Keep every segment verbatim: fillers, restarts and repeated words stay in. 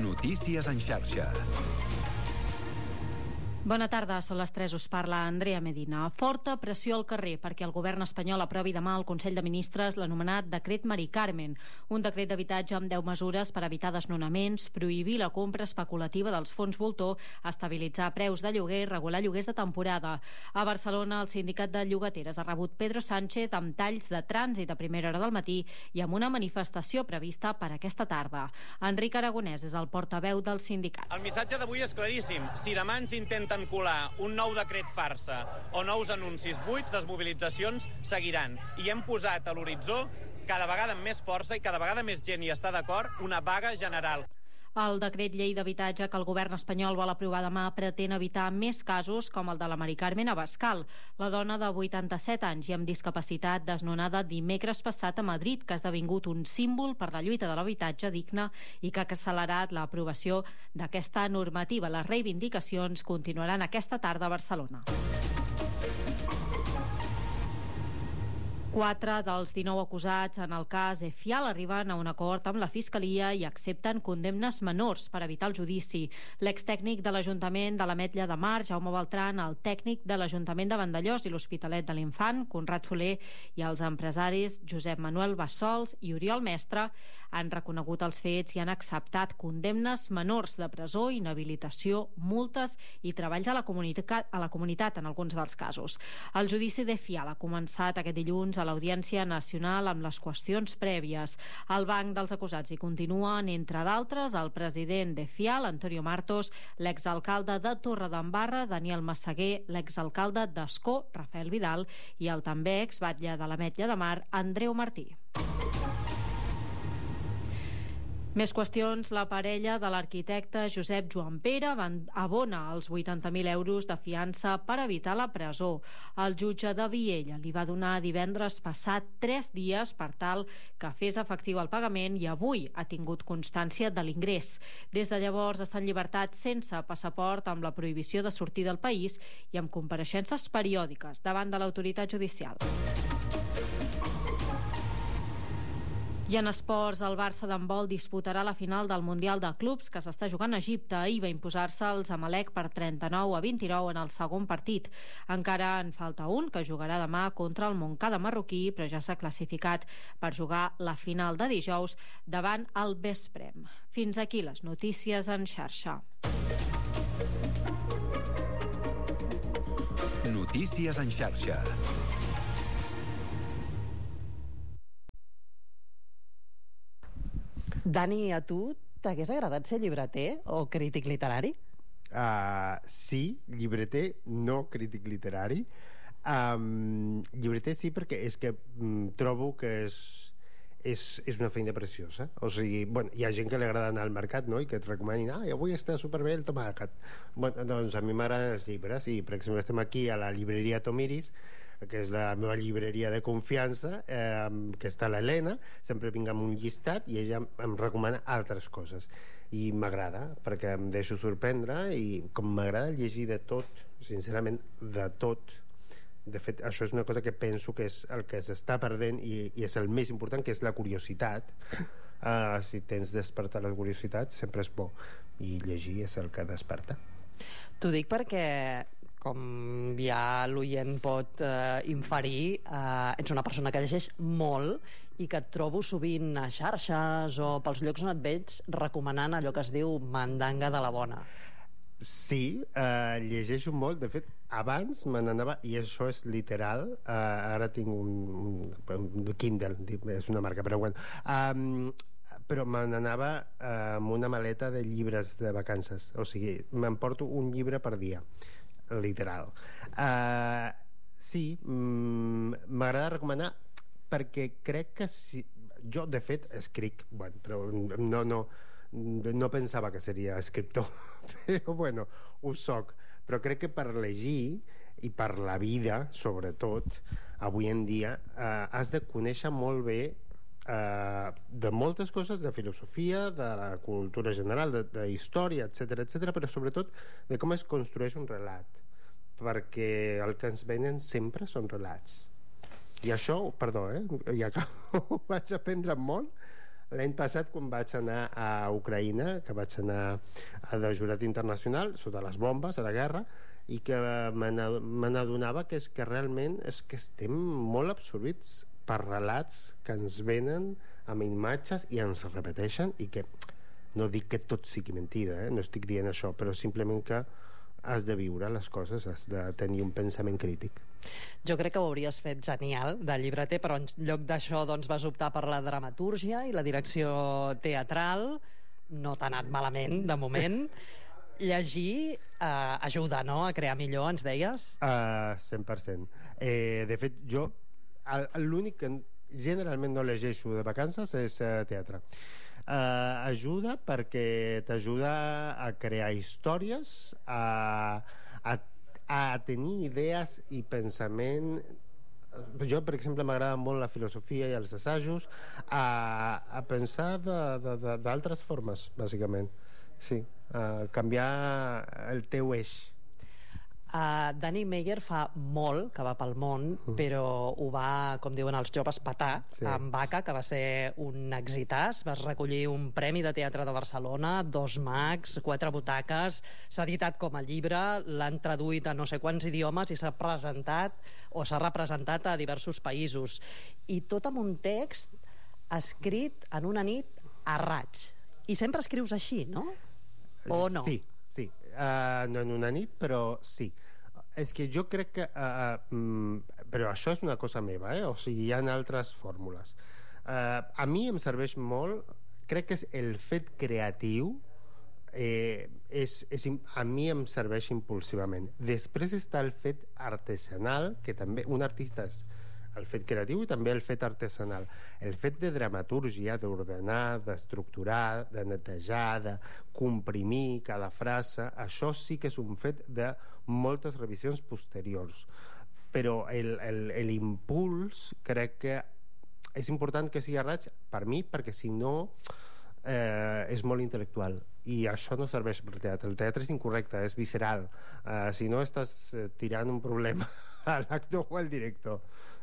Notícies en xarxa. Bona tarda, són les tres, us parla Andrea Medina. Forta pressió al carrer perquè el govern espanyol aprovi demà al Consell de Ministres l'anomenat Decret Mari Carmen, un decret d'habitatge amb deu mesures per evitar desnonaments, prohibir la compra especulativa dels fons voltor, estabilitzar preus de lloguer i regular lloguers de temporada. A Barcelona, el sindicat de llogateres ha rebut Pedro Sánchez amb talls de trànsit a primera hora del matí i amb una manifestació prevista per aquesta tarda. Enric Aragonès és el portaveu del sindicat. El missatge d'avui és claríssim. Si demà ens intenten colar un nou decret farsa o nous anuncis buits, les mobilitzacions seguiran. I hem posat a l'horitzó, cada vegada amb més força i cada vegada més gent hi està d'acord, una vaga general. El decret llei d'habitatge que el govern espanyol vol aprovar demà pretén evitar més casos com el de la Mari Carmen Abascal, la dona de vuitanta-set anys i amb discapacitat desnonada dimecres passat a Madrid, que ha esdevingut un símbol per la lluita de l'habitatge digne i que ha accelerat l'aprovació d'aquesta normativa. Les reivindicacions continuaran aquesta tarda a Barcelona. Quatre dels dinou acusats en el cas Efial arriben a un acord amb la Fiscalia i accepten condemnes menors per evitar el judici. L'extècnic de l'Ajuntament de l'Ametlla de Mar, Jaume Beltran, el tècnic de l'Ajuntament de Vandellòs i l'Hospitalet de l'Infant, Conrad Soler, i els empresaris Josep Manuel Bassols i Oriol Mestre han reconegut els fets i han acceptat condemnes menors de presó, inhabilitació, multes i treballs a la comunitat, a la comunitat en alguns dels casos. El judici d'Efial ha començat aquest dilluns a l'Audiència Nacional amb les qüestions prèvies. Al banc dels acusats hi continuen, entre d'altres, el president d'Efial, Antonio Martos, l'exalcalde de Torredembarra, Daniel Massaguer, l'exalcalde d'Ascó, Rafael Vidal, i el també exbatlle de l'Ametlla de Mar, Andreu Martí. Més qüestions. La parella de l'arquitecte Josep Joan Pere abona els vuitanta mil euros de fiança per evitar la presó. El jutge de Viella li va donar divendres passat tres dies per tal que fes efectiu el pagament i avui ha tingut constància de l'ingrés. Des de llavors està en llibertat sense passaport, amb la prohibició de sortir del país i amb compareixences periòdiques davant de l'autoritat judicial. I en esports, el Barça d'handbol disputarà la final del Mundial de Clubs que s'està jugant a Egipte. Ahir va imposar-se el Zamalek per trenta-nou a vint-i-nou en el segon partit. Encara en falta un, que jugarà demà contra el Montcada marroquí, però ja s'ha classificat per jugar la final de dijous davant el Vesprem. Fins aquí les notícies en xarxa. Notícies en xarxa. Dani, a tu t'hagués agradat ser llibreter o crític literari? Uh, sí, llibreter, no crític literari. Um, llibreter sí, perquè és que um, trobo que és, és, és una feina preciosa. O sigui, bueno, hi ha gent que li agrada anar al mercat, no?, i que et recomanin, ah, avui està superbé el tomàquet. Bueno, doncs a mi m'agraden els llibres, i per exemple estem aquí a la llibreria Tomiris, que és la meva llibreria de confiança, eh, que està l'Helena, sempre vinc amb un llistat i ella em recomana altres coses i m'agrada, perquè em deixo sorprendre, i com m'agrada llegir de tot, sincerament, de tot. De fet, això és una cosa que penso que és el que s'està perdent i, i és el més important, que és la curiositat. Uh, si tens despertar la curiositat sempre és bo, i llegir és el que desperta. T'ho dic perquè, com ja l'oient pot eh, inferir, eh, ets una persona que llegeix molt i que et trobo sovint a xarxes o pels llocs on et veig recomanant allò que es diu mandanga de la bona. Sí, eh, llegeixo molt. De fet, abans me n'anava, i això és literal, eh, ara tinc un, un Kindle, és una marca, però bueno, um, però me n'anava eh, amb una maleta de llibres de vacances. O sigui, m'emporto un llibre per dia, literal. Uh, sí, mm, m'agrada recomanar, perquè crec que si... Jo, de fet, escric, bueno, però no, no, no pensava que seria escriptor, però bueno, ho soc. Però crec que per llegir i per la vida, sobretot, avui en dia, eh, has de conèixer molt bé eh, de moltes coses, de filosofia, de la cultura general, de, de història, etcètera, etcètera, però sobretot de com es construeix un relat, perquè el que ens venen sempre són relats. I això, perdó, eh, ja que ho vaig aprendre molt, l'any passat, quan vaig anar a Ucraïna, que vaig anar a de jurat internacional, sota les bombes, a la guerra, i que me n'adonava que és que realment és que estem molt absorbits per relats que ens venen amb imatges i ens repeteixen, i que no dic que tot sigui mentida, eh? No estic dient això, però simplement que has de viure les coses, has de tenir un pensament crític. Jo crec que ho hauries fet genial de llibreter, però en lloc d'això doncs, vas optar per la dramatúrgia i la direcció teatral. No t'ha anat malament, de moment. Llegir eh, ajuda, no?, a crear millor, ens deies? Uh, cent per cent. Eh, de fet, jo l'únic que generalment no llegeixo de vacances és uh, teatre. Uh, ajuda perquè t'ajuda a crear històries, a, a, a tenir idees i pensament. Jo, per exemple, m'agrada molt la filosofia i els assajos, a, a pensar d'altres formes, bàsicament. Sí, a canviar el teu eix. Uh, Danny Meyer fa molt que va pel món, uh. però ho va, com diuen els joves, petar, sí, amb Vaca, que va ser un exitàs. Vas recollir un premi de teatre de Barcelona, dos Mags, quatre butaques, s'ha editat com a llibre, l'han traduït a no sé quants idiomes i s'ha presentat o s'ha representat a diversos països. I tot amb un text escrit en una nit a raig. I sempre escrius així, no? O no? Sí, sí. Uh, no en una nit, però sí. És que jo crec que uh, um, però això és una cosa meva, eh? O sigui, hi ha altres fórmules. Uh, a mi em serveix molt, crec que és el fet creatiu, eh, és, és, a mi em serveix impulsivament. Després està el fet artesanal, que també un artista és el fet creatiu i també el fet artesanal. El fet de dramatúrgia, d'ordenar, d'estructurar, de netejar, de comprimir cada frase, això sí que és un fet de moltes revisions posteriors. Però l'impuls crec que és important que sigui a raig per mi, perquè si no eh, és molt intel·lectual i això no serveix per teatre. El teatre és incorrecte, és visceral. Eh, si no estàs tirant un problema a l'actor o al director.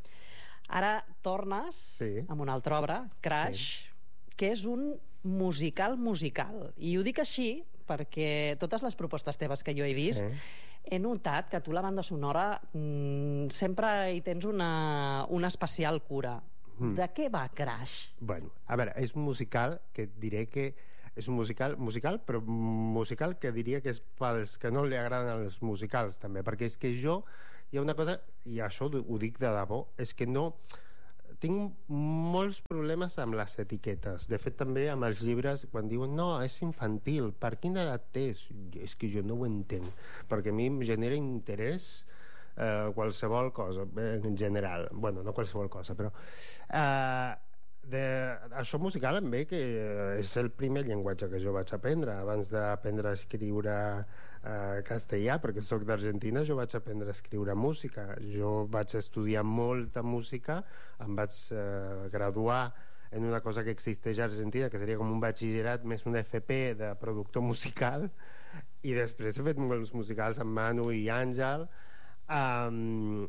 Ara tornes sí. amb una altra obra, Crash, sí. que és un musical musical. I ho dic així perquè totes les propostes teves que jo he vist sí. he notat que tu la banda sonora mmm, sempre hi tens una, una especial cura. Mm. De què va Crash? Bueno, a veure, és un musical que diré que és un musical, musical, però musical que diria que és pels que no li agraden els musicals també, perquè és que jo hi ha una cosa, i això ho dic de debò, és que no tinc molts problemes amb les etiquetes. De fet, també amb els llibres, quan diuen no, és infantil, per quina edat és? És que jo no ho entenc, perquè a mi em genera interès eh, qualsevol cosa, en general. Bueno, no qualsevol cosa, però eh, de, això musical em ve que és el primer llenguatge que jo vaig aprendre abans d'aprendre a escriure eh, castellà, perquè sóc d'Argentina. Jo vaig aprendre a escriure música, jo vaig estudiar molta música, em vaig eh, graduar en una cosa que existeix a Argentina, que seria com un batxillerat més un F P de productor musical, i després he fet molts musicals amb Manu i Àngel. um,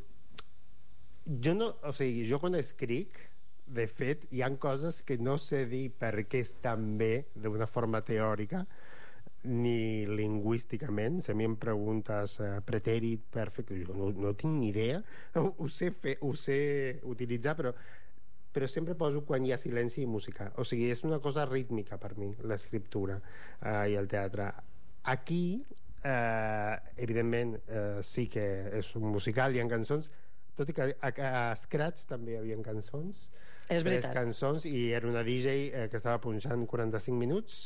jo no, o sigui, jo quan escric, de fet, hi ha coses que no sé dir per què estan bé d'una forma teòrica ni lingüísticament. Si a mi em preguntes uh, pretèrit, perfecte, jo no, no tinc ni idea. Ho, ho sé fer, ho sé utilitzar, però però sempre poso quan hi ha silenci i música. O sigui, és una cosa rítmica per mi, l'escriptura uh, i el teatre. Aquí, uh, evidentment, uh, sí que és un musical, hi ha cançons, tot i que a, a Scratch també hi havia cançons. És veritat. Tres cançons, i era una D J eh, que estava punxant quaranta-cinc minuts.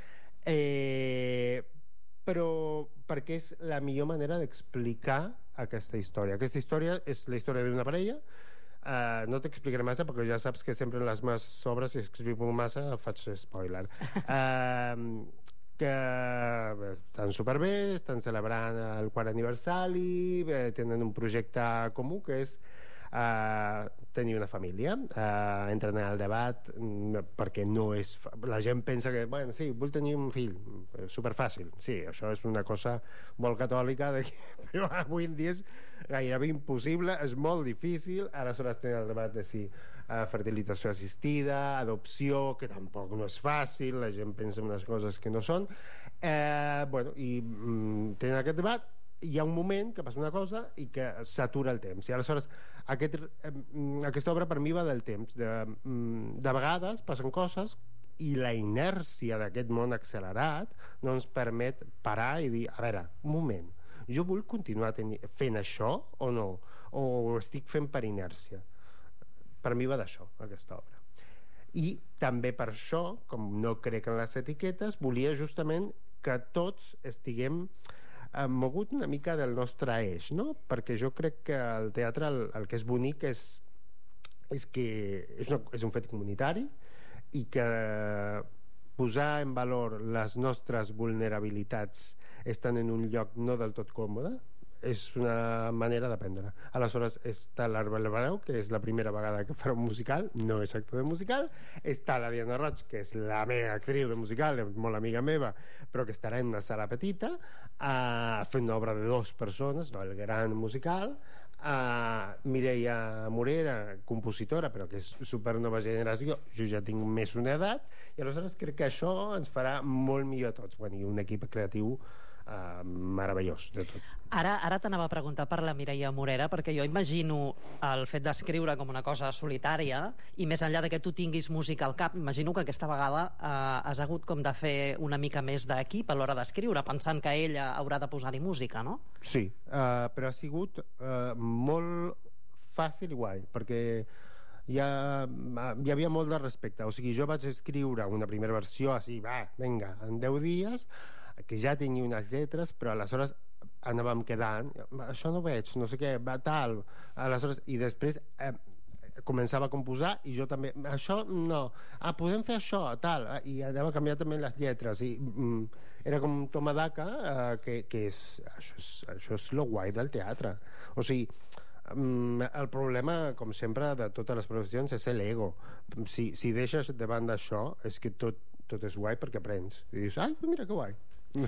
Eh, però perquè és la millor manera d'explicar aquesta història. Aquesta història és la història d'una parella. Uh, no t'explicaré massa perquè ja saps que sempre en les meves obres, si escriu massa, faig spoiler. Uh, que bé, estan superbé, estan celebrant el quart aniversari, bé, tenen un projecte comú que és uh, tenir una família. Uh, entren en el debat perquè no és... La gent pensa que, bueno, sí, vull tenir un fill, superfàcil. Sí, això és una cosa molt catòlica, de... però avui en dia és gairebé impossible, és molt difícil. Aleshores tenen el debat de si eh, fertilització assistida, adopció, que tampoc no és fàcil, la gent pensa en unes coses que no són. Eh, bueno, i mm, tenen aquest debat, hi ha un moment que passa una cosa i que s'atura el temps, i aleshores aquest, eh, aquesta obra per mi va del temps, de, de vegades passen coses i la inèrcia d'aquest món accelerat no ens permet parar i dir, a veure, un moment, jo vull continuar fent això o no, o ho estic fent per inèrcia. Per mi va d'això, aquesta obra. I també per això, com no crec en les etiquetes, volia justament que tots estiguem mogut una mica del nostre eix, no? Perquè jo crec que el teatre el, el que és bonic és, és que és, una, és un fet comunitari i que posar en valor les nostres vulnerabilitats estan en un lloc no del tot còmode és una manera d'aprendre. Aleshores està l'Arbel Barau, que és la primera vegada que farà un musical, no és actor de musical, està la Diana Roig, que és la mega actriu de musical, molt amiga meva, però que estarà en una sala petita uh, fent una obra de dues persones, no, el gran musical. Uh, Mireia Morera, compositora, però que és super nova generació, jo ja tinc més una edat, i aleshores crec que això ens farà molt millor a tots. Bueno, i un equip creatiu Uh, meravellós de tot. Ara, ara t'anava a preguntar per la Mireia Morera, perquè jo imagino el fet d'escriure com una cosa solitària, i més enllà de que tu tinguis música al cap, imagino que aquesta vegada uh, has hagut com de fer una mica més d'equip a l'hora d'escriure, pensant que ella haurà de posar-hi música, no? Sí, uh, però ha sigut uh, molt fàcil i guai, perquè hi, ha, hi havia molt de respecte. O sigui, jo vaig escriure una primera versió així, va, vinga, en deu dies, que ja tenia unes lletres, però aleshores anàvem quedant, això no veig, no sé què, va tal, aleshores, i després eh, començava a composar i jo també, això no, ah, podem fer això, tal, i anava a canviar també les lletres, i mm, era com un toma daca, eh, que, que és, això és, això és lo guai del teatre. O sigui, mm, el problema, com sempre, de totes les professions és l'ego. Si, si deixes de banda això, és que tot, tot és guai perquè aprens. I dius, ai, mira que guai.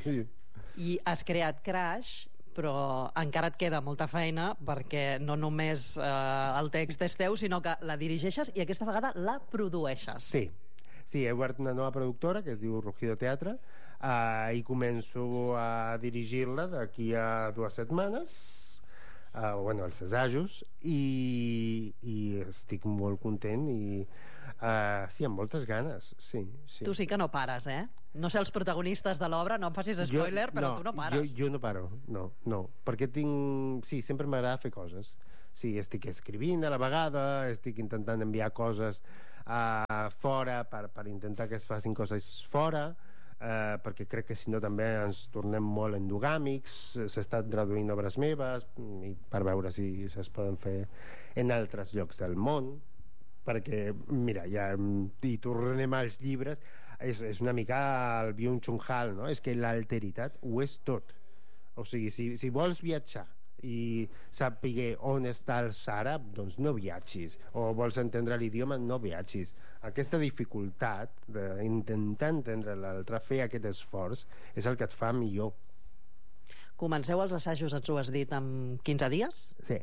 I has creat Crash, però encara et queda molta feina perquè no només eh, el text és teu, sinó que la dirigeixes i aquesta vegada la produeixes. Sí, sí, he obert una nova productora que es diu Rugido Teatre, eh, i començo a dirigir-la d'aquí a dues setmanes, eh, bueno, els assajos, i, i estic molt content i Uh, sí, amb moltes ganes, sí, sí. Tu sí que no pares, eh? No sé els protagonistes de l'obra, no em facis spoiler, jo, però no, tu no pares. Jo, jo no paro, no, no, perquè tinc... Sí, sempre m'agrada fer coses. Sí, estic escrivint a la vegada, estic intentant enviar coses uh, fora per, per intentar que es facin coses fora, uh, perquè crec que si no també ens tornem molt endogàmics, s'estan traduint obres meves i per veure si es poden fer en altres llocs del món, perquè, mira, ja, i tornem als llibres, és, és una mica el Byung-Chul Han, no? És que l'alteritat ho és tot. O sigui, si, si vols viatjar i saber on està el Sàhara, doncs no viatgis. O vols entendre l'idioma, no viatgis. Aquesta dificultat d'intentar entendre l'altre, fer aquest esforç, és el que et fa millor. Comenceu els assajos, ens ho has dit, en quinze dies? Sí.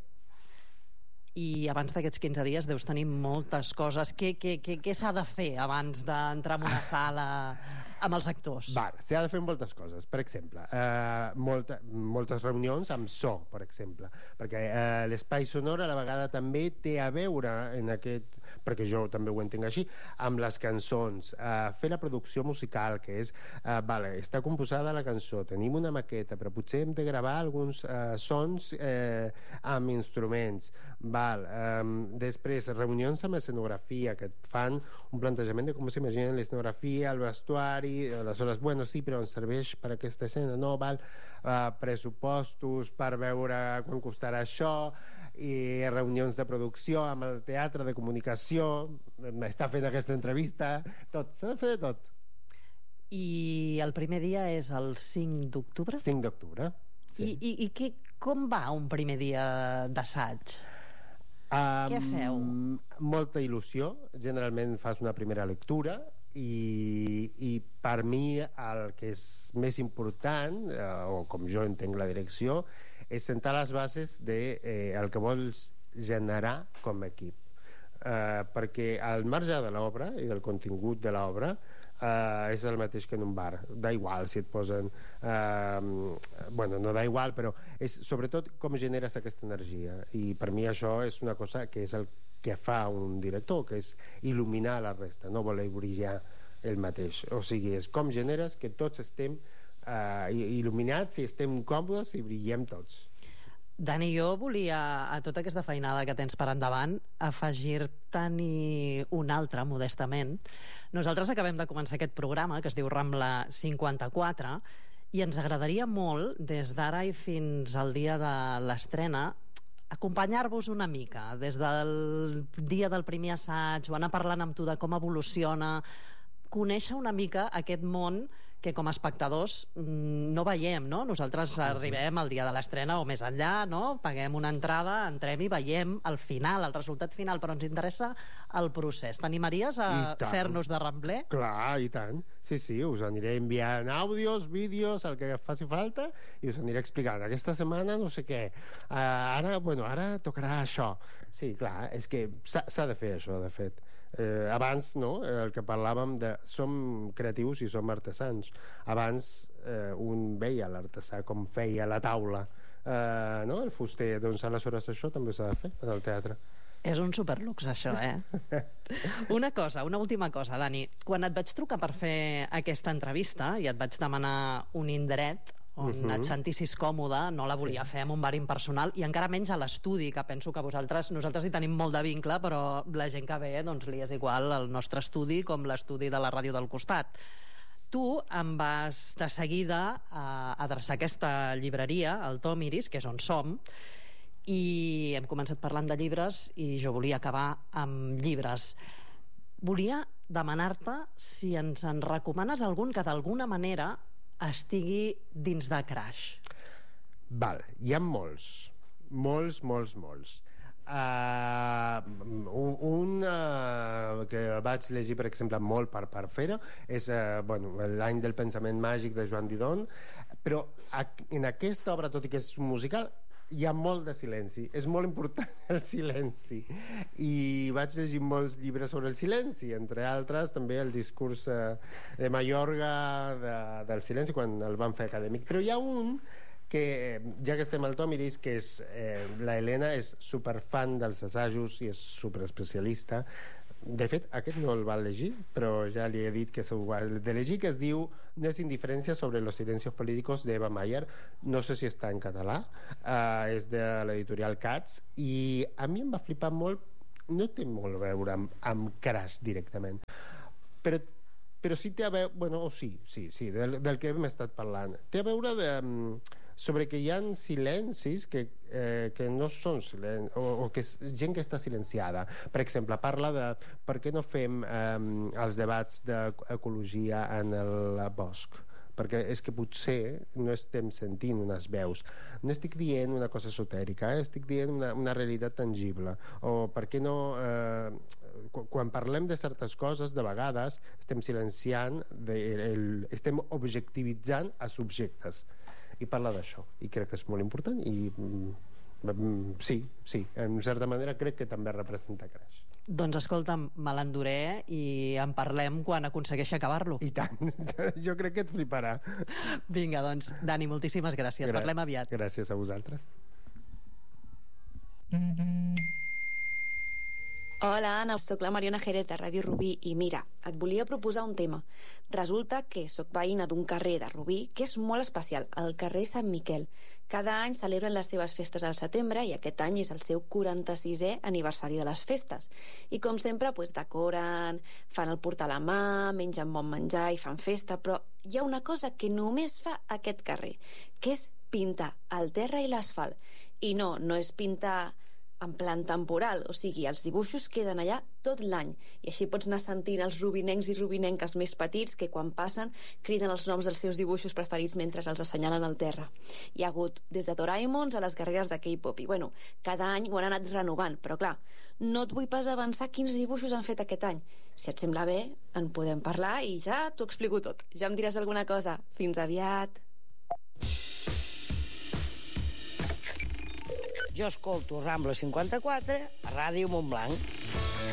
I abans d'aquests quinze dies deus tenir moltes coses. Què, què, què, què s'ha de fer abans d'entrar en una sala amb els actors? Val, s'ha de fer moltes coses. Per exemple, eh, molta, moltes reunions amb so, per exemple, perquè eh, l'espai sonor a la vegada també té a veure en aquest, perquè jo també ho entenc així, amb les cançons. Eh, fer la producció musical, que és, eh, vale, està composada la cançó, tenim una maqueta, però potser hem de gravar alguns eh, sons eh, amb instruments. Val, eh, després, reunions amb escenografia, que et fan un plantejament de com s'imagina l'escenografia, el vestuari, aleshores, bueno, sí, però ens serveix per aquesta escena, no, val, uh, pressupostos per veure quan costarà això, i reunions de producció amb el teatre, de comunicació, està fent aquesta entrevista, tot, s'ha de fer de tot. I el primer dia és el cinc d'octubre? cinc d'octubre, sí. I, i, i què, com va un primer dia d'assaig? Um, Què feu? Molta il·lusió, generalment fas una primera lectura, i, i per mi el que és més important, eh, o com jo entenc la direcció, és sentar les bases de eh, el que vols generar com a equip. eh, perquè al marge de l'obra i del contingut de l'obra eh, és el mateix que en un bar. Da igual si et posen... Eh, bueno, no da igual, però és sobretot com generes aquesta energia. I per mi això és una cosa que és el que fa un director, que és il·luminar la resta, no voler brillar el mateix. O sigui, és com generes que tots estem eh, il·luminats i estem còmodes i brillem tots. Dani, jo volia, a tota aquesta feinada que tens per endavant, afegir-te-n'hi una altra, modestament. Nosaltres acabem de començar aquest programa, que es diu Rambla cinquanta-quatre, i ens agradaria molt, des d'ara i fins al dia de l'estrena, acompanyar-vos una mica, des del dia del primer assaig, o anar parlant amb tu de com evoluciona, conèixer una mica aquest món que com a espectadors no veiem, no? Nosaltres arribem al dia de l'estrena o més enllà, no? Paguem una entrada, entrem i veiem el final, el resultat final, però ens interessa el procés. T'animaries a fer-nos de rambler? Clar, i tant. Sí, sí, us aniré enviant àudios, vídeos, el que faci falta, i us aniré explicant. Aquesta setmana no sé què. Uh, ara, bueno, ara tocarà això. Sí, clar, és que s'ha de fer això, de fet. Eh, abans, no?, el que parlàvem de som creatius i som artesans. Abans eh, un veia l'artesà com feia la taula, eh, no?, el fuster. Doncs aleshores això també s'ha de fer en el teatre. És un superlux, això, eh? Una cosa, una última cosa, Dani. Quan et vaig trucar per fer aquesta entrevista i et vaig demanar un indret on uh-huh. et sentissis còmode, no la volia sí. fer en un bar impersonal, i encara menys a l'estudi, que penso que vosaltres, nosaltres hi tenim molt de vincle, però la gent que ve, doncs li és igual el nostre estudi com l'estudi de la ràdio del costat. Tu em vas de seguida a adreçar aquesta llibreria, el Tom Iris, que és on som, i hem començat parlant de llibres i jo volia acabar amb llibres. Volia demanar-te si ens en recomanes algun que d'alguna manera estigui dins de Crash. Val, hi ha molts, molts, molts, molts. Uh, un uh, que vaig llegir, per exemple, molt per, per fer-ho és uh, bueno, l'any del pensament màgic de Joan Didon, però en aquesta obra, tot i que és un musical, hi ha molt de silenci. És molt important el silenci. I vaig llegir molts llibres sobre el silenci, entre altres també el discurs eh, de Mayorga de, del silenci, quan el van fer acadèmic. Però hi ha un que, ja que estem al Tom Iris, que és eh, la Helena és superfan dels assajos i és superespecialista. De fet, aquest no el va llegir, però ja li he dit que s'ho ha de llegir, que es diu No es indiferencia sobre los silencios políticos, de Eva Mayer. No sé si està en català, uh, és de l'editorial Cats, i a mi em va flipar molt. No té molt a veure amb, amb Crash directament, però, però sí té a veure, bueno, o sí, sí, sí, del, del que hem estat parlant. Té a veure de... Um, sobre que hi ha silencis que, eh, que no són silen... o, o que és gent que està silenciada. Per exemple, parla de per què no fem eh, els debats d'ecologia en el bosc, perquè és que potser no estem sentint unes veus. No estic dient una cosa esotèrica, eh? Estic dient una, una realitat tangible. O per què no... Eh, quan parlem de certes coses, de vegades estem silenciant, de, el, estem objectivitzant a subjectes. I parla d'això, i crec que és molt important, i mm, sí, sí, en certa manera crec que també representa Crash. Doncs escolta'm, me l'enduré i en parlem quan aconsegueixi acabar-lo. I tant, jo crec que et fliparà. Vinga, doncs, Dani, moltíssimes gràcies. Gra- Parlem aviat. Gràcies a vosaltres. Hola, Anna, soc la Mariona Jerez de Ràdio Rubí i mira, et volia proposar un tema. Resulta que sóc veïna d'un carrer de Rubí que és molt especial, el carrer Sant Miquel. Cada any celebren les seves festes al setembre i aquest any és el seu quaranta-sisè aniversari de les festes. I com sempre, pues, decoren, fan el portal a mà, mengen bon menjar i fan festa, però hi ha una cosa que només fa aquest carrer, que és pintar el terra i l'asfalt. I no, no és pintar en plan temporal, o sigui, els dibuixos queden allà tot l'any i així pots anar sentint els rubinencs i rubinenques més petits que quan passen criden els noms dels seus dibuixos preferits mentre els assenyalen al terra. Hi ha hagut des de Doraemons a les guerreres de K-pop i bueno, cada any ho han anat renovant, però clar, no et vull pas avançar quins dibuixos han fet aquest any. Si et sembla bé, en podem parlar i ja t'ho explico tot. Ja em diràs alguna cosa. Fins aviat. Jo escolto Rambla cinquanta-quatre a Ràdio Montblanc.